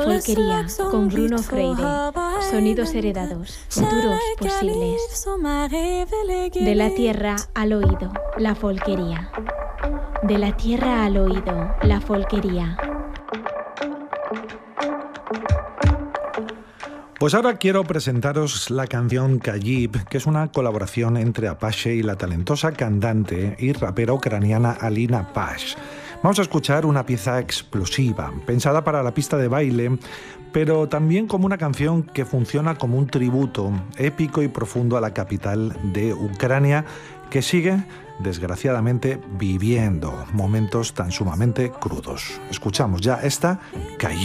folquería con Bruno Freire. Sonidos heredados, futuros posibles. De la tierra al oído, la folquería. De la tierra al oído, la folquería. Pues ahora quiero presentaros la canción Kayib, que es una colaboración entre Apache y la talentosa cantante y rapera ucraniana Alina Pash. Vamos a escuchar una pieza explosiva, pensada para la pista de baile, pero también como una canción que funciona como un tributo épico y profundo a la capital de Ucrania, que sigue, desgraciadamente, viviendo momentos tan sumamente crudos. Escuchamos ya esta Kayib.